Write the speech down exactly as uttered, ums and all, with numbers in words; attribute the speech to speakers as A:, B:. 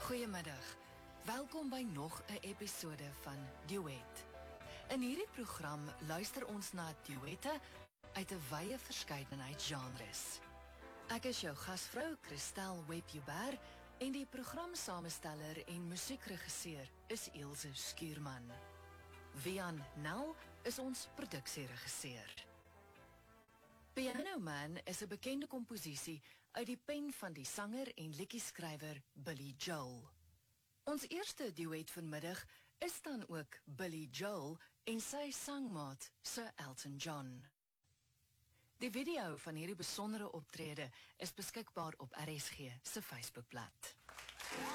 A: Goeiemiddag. Welkom by nog 'n episode van Duet. In hierdie program luister ons na duette uit 'n wye verskeidenheid genres. Ek is jou gasvrou Christel Webjuber en die programsamesteller en musiekregisseur is Ilse Skuurman. Wian Nel is ons produksieregisseur. Piano Man is 'n bekende komposisie uit die pen van die sanger en liedjieskrywer Billy Joel. Ons eerste duet vanmiddag is dan ook Billy Joel en sy sangmaat Sir Elton John. Die video van hierdie besondere optrede is beskikbaar op R S G se Facebookblad.